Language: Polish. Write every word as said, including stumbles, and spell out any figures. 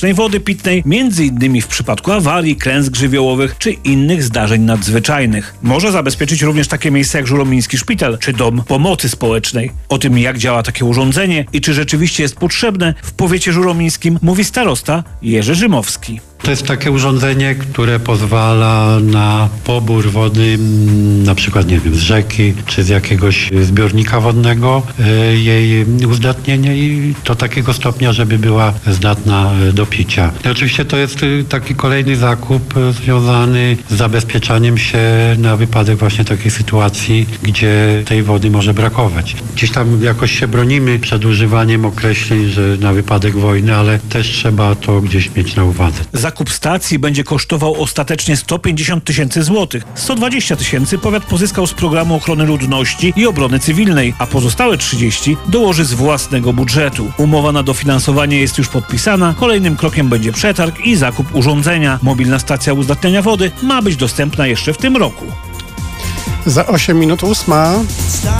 bezpiecznej wody pitnej, między innymi w przypadku awarii, klęsk żywiołowych czy innych zdarzeń nadzwyczajnych. Może zabezpieczyć również takie miejsca jak Żuromiński Szpital czy Dom Pomocy Społecznej. O tym, jak działa takie urządzenie i czy rzeczywiście jest potrzebne w powiecie żuromińskim, mówi starosta Jerzy Rzymowski. To jest takie urządzenie, które pozwala na pobór wody, na przykład, nie wiem, z rzeki czy z jakiegoś zbiornika wodnego, jej uzdatnienie i do takiego stopnia, żeby była zdatna do picia. I oczywiście to jest taki kolejny zakup związany z zabezpieczaniem się na wypadek właśnie takiej sytuacji, gdzie tej wody może brakować. Gdzieś tam jakoś się bronimy przed używaniem określeń, że na wypadek wojny, ale też trzeba to gdzieś mieć na uwadze. Zakup stacji będzie kosztował ostatecznie sto pięćdziesiąt tysięcy złotych. sto dwadzieścia tysięcy powiat pozyskał z Programu Ochrony Ludności i Obrony Cywilnej, a pozostałe trzydzieści dołoży z własnego budżetu. Umowa na dofinansowanie jest już podpisana. Kolejnym krokiem będzie przetarg i zakup urządzenia. Mobilna stacja uzdatniania wody ma być dostępna jeszcze w tym roku. Za osiem minut ósma.